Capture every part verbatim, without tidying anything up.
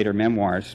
later memoirs.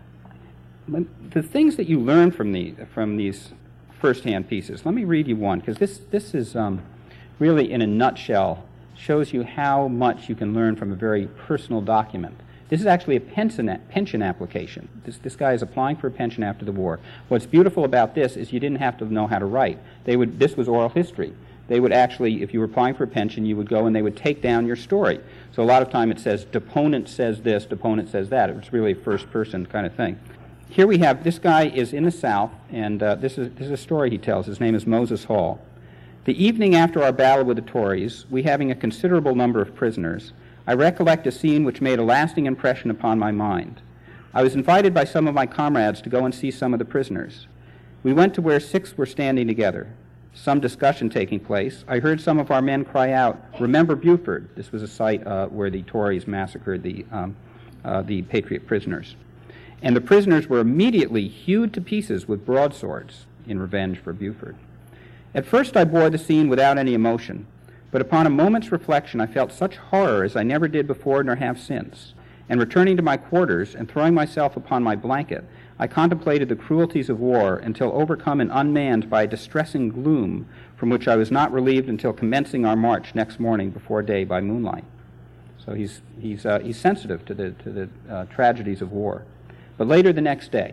The things that you learn from, the, from these first-hand pieces, let me read you one, because this, this is um, really, in a nutshell, shows you how much you can learn from a very personal document. This is actually a pension, pension application. This, this guy is applying for a pension after the war. What's beautiful about this is you didn't have to know how to write. They would, this was oral history. They would actually, if you were applying for a pension, you would go and they would take down your story. So a lot of time it says, deponent says this, deponent says that. It was really a first-person kind of thing. Here we have, this guy is in the South, and uh, this, is, this is a story he tells. His name is Moses Hall. The evening after our battle with the Tories, we having a considerable number of prisoners, I recollect a scene which made a lasting impression upon my mind. I was invited by some of my comrades to go and see some of the prisoners. We went to where six were standing together. Some discussion taking place, I heard some of our men cry out, "Remember Buford." This was a site uh, where the Tories massacred the, um, uh, the Patriot prisoners. And the prisoners were immediately hewed to pieces with broadswords in revenge for Buford. At first I bore the scene without any emotion, but upon a moment's reflection I felt such horror as I never did before nor have since, and returning to my quarters and throwing myself upon my blanket, I contemplated the cruelties of war until overcome and unmanned by a distressing gloom from which I was not relieved until commencing our march next morning before day by moonlight. So he's, he's, uh, he's sensitive to the, to the uh, tragedies of war. But later the next day,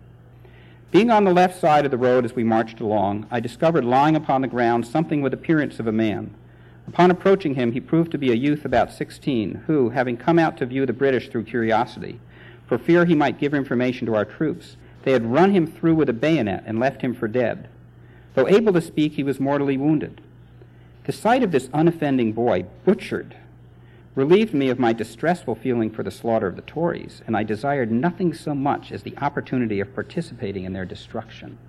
being on the left side of the road as we marched along, I discovered lying upon the ground something with appearance of a man. Upon approaching him, he proved to be a youth about sixteen, who, having come out to view the British through curiosity, for fear he might give information to our troops, they had run him through with a bayonet and left him for dead. Though able to speak, he was mortally wounded. The sight of this unoffending boy, butchered, relieved me of my distressful feeling for the slaughter of the Tories, and I desired nothing so much as the opportunity of participating in their destruction.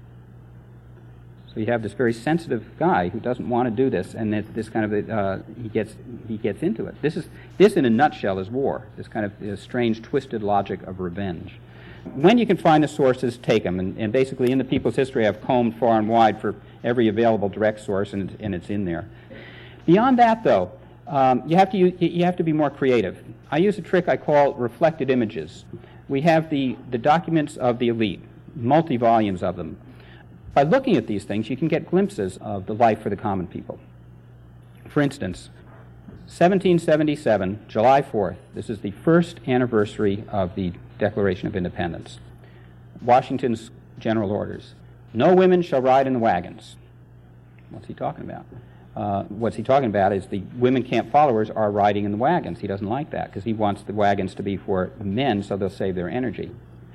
So you have this very sensitive guy who doesn't want to do this, and it's this kind of uh, he gets he gets into it. This is this in a nutshell is war. This kind of uh, strange, twisted logic of revenge. When you can find the sources, take them. And, and basically, in the People's History, I've combed far and wide for every available direct source, and and it's in there. Beyond that, though, um, you have to use, you have to be more creative. I use a trick I call reflected images. We have the the documents of the elite, multi volumes of them. By looking at these things, you can get glimpses of the life for the common people. For instance, seventeen seventy-seven, July fourth, this is the first anniversary of the Declaration of Independence. Washington's general orders. No women shall ride in the wagons. What's he talking about? Uh, what's he talking about is the women camp followers are riding in the wagons. He doesn't like that because he wants the wagons to be for men so they'll save their energy.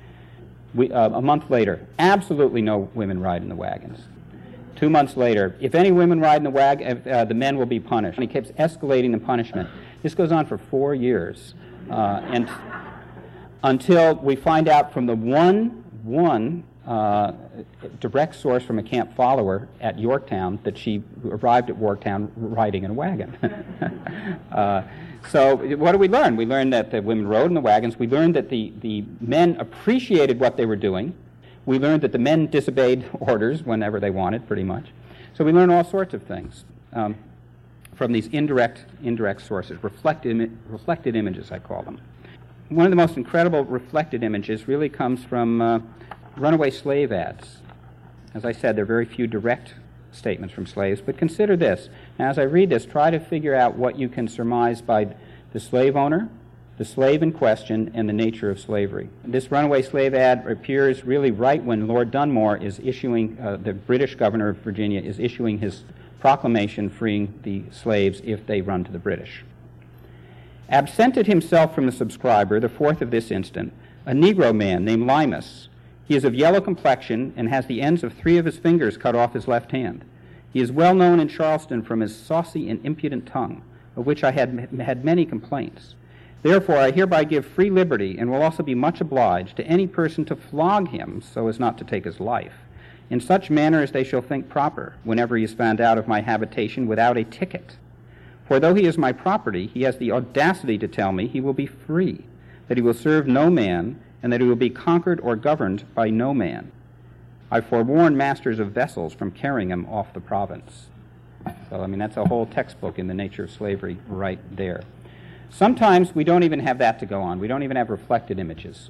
We, uh, a month later, absolutely no women ride in the wagons. Two months later, if any women ride in the wagon, uh, the men will be punished. And he keeps escalating the punishment. This goes on for four years, uh, and until we find out from the one one uh, direct source from a camp follower at Yorktown that she arrived at Yorktown riding in a wagon. uh, So what do we learn? We learned that the women rode in the wagons. We learned that the, the men appreciated what they were doing. We learned that the men disobeyed orders whenever they wanted, pretty much. So we learn all sorts of things um, from these indirect indirect sources, reflected, reflected images, I call them. One of the most incredible reflected images really comes from uh, runaway slave ads. As I said, there are very few direct statements from slaves, but consider this. Now, as I read this, try to figure out what you can surmise by the slave owner, the slave in question, and the nature of slavery. This runaway slave ad appears really right when Lord Dunmore is issuing, uh, the British governor of Virginia is issuing his proclamation freeing the slaves if they run to the British. Absented himself from the subscriber, the fourth of this instant, a Negro man named Limas. He is of yellow complexion and has the ends of three of his fingers cut off his left hand. He is well known in Charleston from his saucy and impudent tongue, of which I had had many complaints. Therefore, I hereby give free liberty and will also be much obliged to any person to flog him so as not to take his life, in such manner as they shall think proper, whenever he is found out of my habitation without a ticket. For though he is my property, he has the audacity to tell me he will be free, that he will serve no man, and that he will be conquered or governed by no man. I forewarn masters of vessels from carrying him off the province. So, I mean, that's a whole textbook in the nature of slavery right there. Sometimes we don't even have that to go on. We don't even have reflected images.